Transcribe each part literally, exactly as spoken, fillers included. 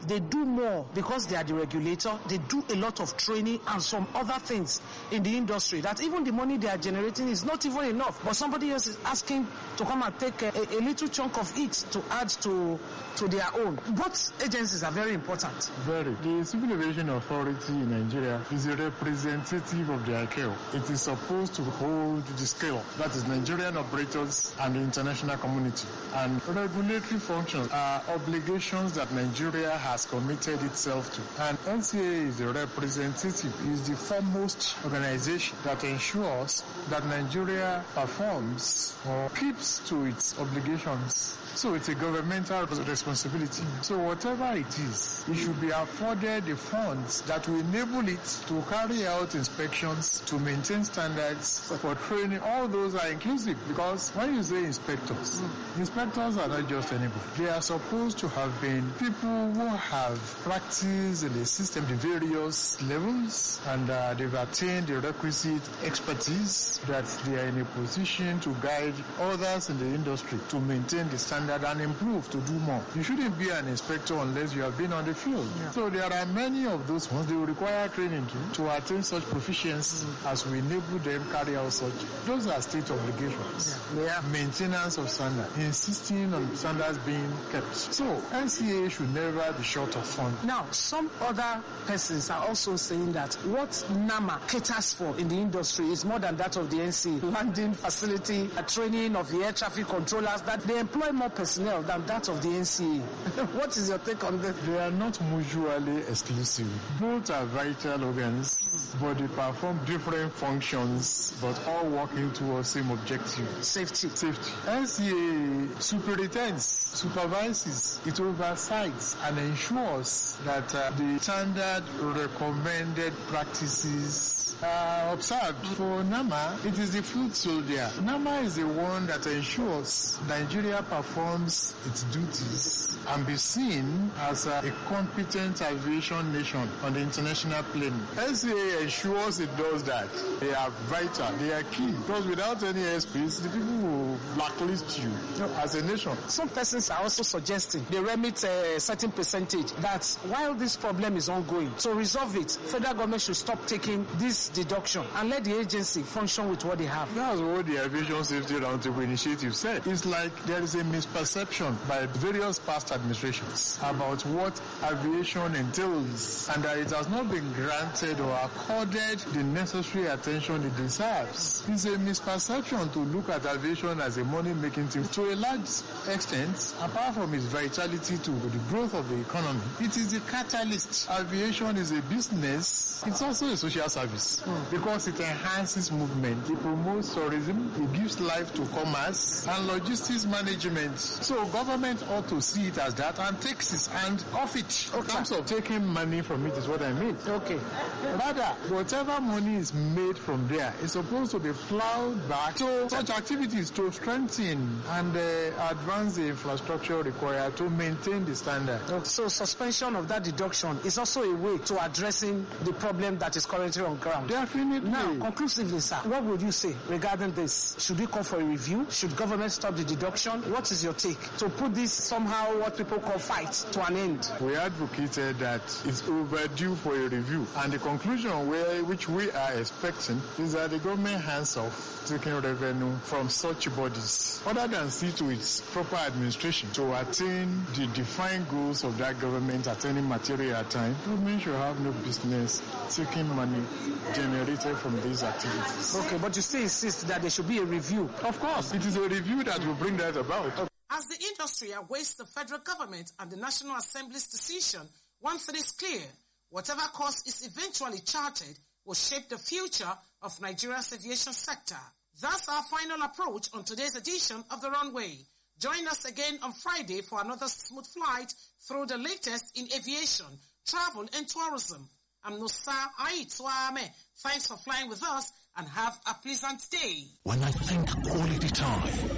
they do more because they are the regulator. They do a lot of training and some other things in the industry that even the money they are generating is not even enough. But somebody else is asking to come and take a, a, a little chunk of it to add to to their own. Both agencies are very important. Very. The Civil Aviation Authority in Nigeria is a representative of the I C A O. It is supposed to hold the scale. That is Nigerian operators and the international community. And regulatory functions are obligations that Nigeria has committed itself to. And N C A A is the representative, is the foremost organization that ensures that Nigeria performs or keeps to its obligations. So it's a governmental responsibility. So whatever it is, it should be afforded the funds that will enable it to carry out inspections, to maintain standards, for training. All those are inclusive, because when you say inspectors, mm. inspectors are not just anybody. They are supposed to have been people who have practiced in the system, the various levels, and uh, they've attained the requisite expertise that they are in a position to guide others in the industry to maintain the standard and improve, to do more. You shouldn't be an inspector unless you have been on the field. Yeah. So there are many of those ones. They will require training to, to attain such proficiency mm. as we enable them carry out such. Those are state obligations. Yeah. Yeah. Maintenance of standards, insisting on standards being kept. So N C A A should never be short of funds. Now, some other persons are also saying that what NAMA caters for in the industry is more than that of the N C A A. Landing facility, a training of the air traffic controllers, that they employ more personnel than that of the N C A A. What is your take on this? They are not mutually exclusive. Both are vital organs, mm. but they perform different functions, but all working towards the same objective. Safety. Safety. N C A A superintends, supervises, it oversights and ensures that uh, the standard recommended practices are observed. For NAMA, it is the foot soldier. NAMA is the one that ensures Nigeria performs its duties and be seen as a, a competent aviation nation on the international plane. N C A A ensures it does that. They are vital, they are key, because without any airspace, the people will blacklist you as a nation. Some persons are also suggesting they remit a certain percentage that while this problem is ongoing, to resolve it, federal government should stop taking this deduction and let the agency function with what they have. That's what the Aviation Safety Roundtable Initiative said. It's like there is a misperception by various past administrations about what aviation entails, and that it has not been granted or accorded the necessary attention it deserves. It's a misperception to look at aviation as a money-making thing. To a large extent, apart from its vitality to the growth of the economy, it is the catalyst. Aviation is a business. It's also a social service mm. because it enhances movement, it promotes tourism, it gives life to commerce and logistics management. So government ought to see it as that and takes its hand off it. Okay. In terms of taking money from it is what I mean. Okay. Rather, whatever money is made from there is supposed to be plowed back to such activities to strengthen and uh, advance the infrastructure required to maintain the standard. Okay. So suspension of that deduction is also a way to addressing the problem that is currently on ground. Definitely. Now, conclusively, sir, what would you say regarding this? Should we call for a review? Should government stop the deduction? What is your take to put this somehow what people call fight to an end? We advocated that it's overdue for a review, and the conclusion where, which we are expecting is that the government hands off taking revenue from such bodies, other than see to its proper administration to attain the defined goals of that government at any material time. Government should have no business taking money generated from these activities. Okay, but you still insist that there should be a review. Of course, it is a review that will bring that about. Okay. As the industry awaits the federal government and the National Assembly's decision, one thing is clear: whatever course is eventually charted will shape the future of Nigeria's aviation sector. That's our final approach on today's edition of The Runway. Join us again on Friday for another smooth flight through the latest in aviation, travel and tourism. I'm Nusa Aitwame. Thanks for flying with us and have a pleasant day. When I think quality time,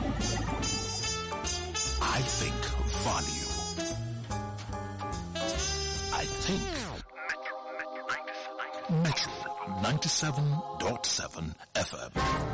I think value. I think Metro ninety-seven point seven F M.